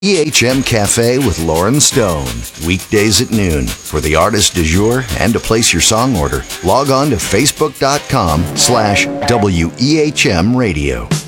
EHM Cafe with Lauren Stone. Weekdays at noon. For the artist du jour and to place your song order, log on to facebook.com/WEHM Radio.